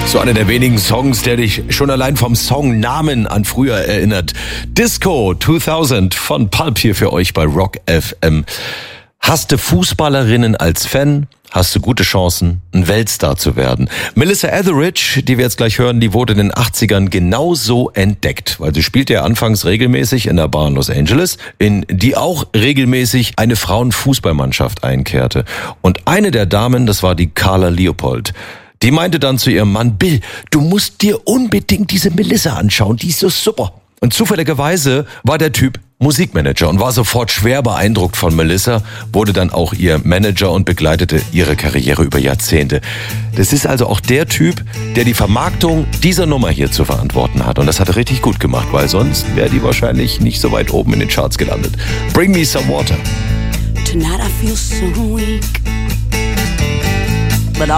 So einer der wenigen Songs, der dich schon allein vom Songnamen an früher erinnert. Disco 2000 von Pulp hier für euch bei Rock FM. Hast du Fußballerinnen als Fan? Hast du gute Chancen, ein Weltstar zu werden. Melissa Etheridge, die wir jetzt gleich hören, die wurde in den 80ern genauso entdeckt, weil sie spielte ja anfangs regelmäßig in der Bar in Los Angeles, in die auch regelmäßig eine Frauenfußballmannschaft einkehrte. Und eine der Damen, das war die Carla Leopold. Die meinte dann zu ihrem Mann, Bill, du musst dir unbedingt diese Melissa anschauen, die ist so super. Und zufälligerweise war der Typ Musikmanager und war sofort schwer beeindruckt von Melissa, wurde dann auch ihr Manager und begleitete ihre Karriere über Jahrzehnte. Das ist also auch der Typ, der die Vermarktung dieser Nummer hier zu verantworten hat. Und das hat er richtig gut gemacht, weil sonst wäre die wahrscheinlich nicht so weit oben in den Charts gelandet. Bring me some water. Tonight I feel so weak.